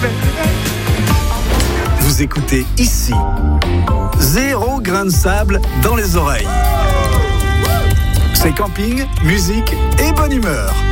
Vous écoutez ici. 0 grain de sable dans les oreilles. C'est camping, musique et bonne humeur.